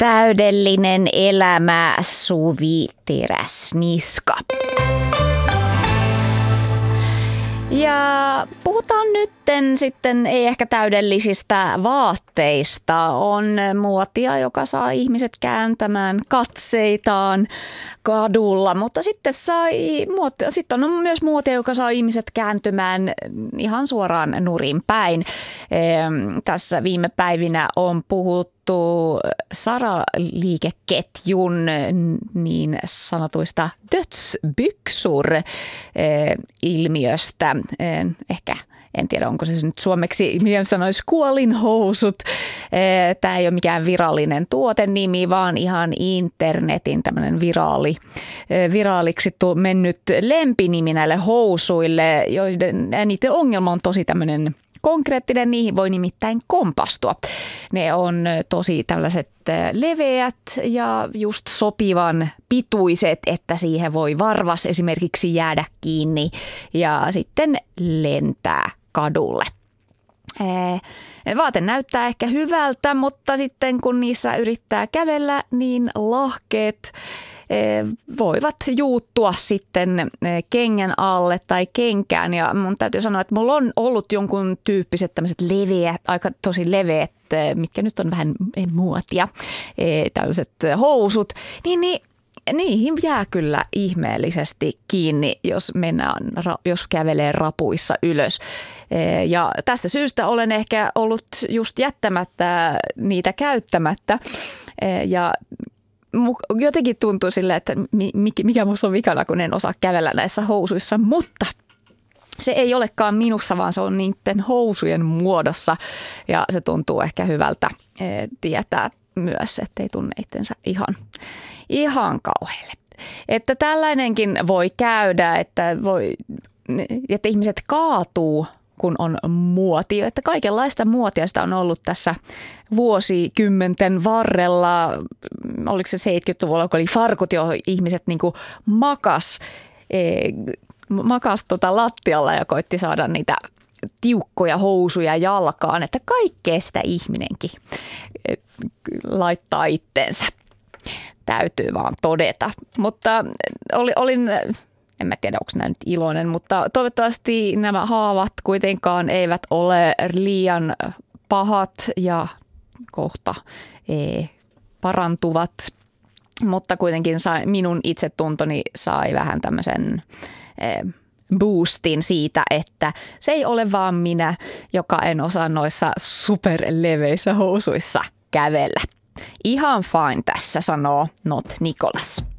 Täydellinen elämä, Suvi Teräsniska. Ja puhutaan nytten sitten ei ehkä täydellisistä vaatteista. On muotia, joka saa ihmiset kääntämään katseitaan kadulla, mutta sitten on myös muotia, joka saa ihmiset kääntymään ihan suoraan nurin päin. Tässä viime päivinä on puhuttu Zara-liikeketjun niin sanotuista dödsbyxor-ilmiöstä. Ehkä en tiedä, onko se nyt suomeksi, miten sanoisi, kuolinhousut. Tämä ei ole mikään virallinen tuotenimi, vaan ihan internetin tämmöinen viraaliksi mennyt lempinimi näille housuille, joiden niiden ongelma on tosi tämmöinen konkreettinen, niihin voi nimittäin kompastua. Ne on tosi tällaiset leveät ja just sopivan pituiset, että siihen voi varvas esimerkiksi jäädä kiinni ja sitten lentää kadulle. Vaate näyttää ehkä hyvältä, mutta sitten kun niissä yrittää kävellä, niin lahkeet voivat juuttua sitten kengän alle tai kenkään. Ja mun täytyy sanoa, että mulla on ollut jonkun tyyppiset tämmöiset leveät, aika tosi leveät, mitkä nyt on vähän muotia, tällaiset housut, niihin jää kyllä ihmeellisesti kiinni, jos kävelee rapuissa ylös. Ja tästä syystä olen ehkä ollut just jättämättä niitä käyttämättä ja jotenkin tuntuu silleen, että mikä musta on vikana, kun en osaa kävellä näissä housuissa, mutta se ei olekaan minussa, vaan se on niiden housujen muodossa ja se tuntuu ehkä hyvältä tietää myös, ettei tunne itsensä ihan kauhealle. Että tällainenkin voi käydä, että ihmiset kaatuu, kun on muoti. Että kaikenlaista muotia sitä on ollut tässä vuosikymmenten varrella. Oliko se 70-luvulla, kun oli farkut, johon ihmiset niin kuin makas lattialla ja koitti saada niitä tiukkoja housuja jalkaan. Että kaikkea sitä ihminenkin laittaa itteensä. Täytyy vaan todeta. Mutta olin... En mä tiedä, onko nämä nyt iloinen, mutta toivottavasti nämä haavat kuitenkaan eivät ole liian pahat ja kohta parantuvat. Mutta kuitenkin minun itsetuntoni sai vähän tämmöisen boostin siitä, että se ei ole vaan minä, joka en osaa noissa superleveissä housuissa kävellä. Ihan fine tässä, sanoo Not Nicholas.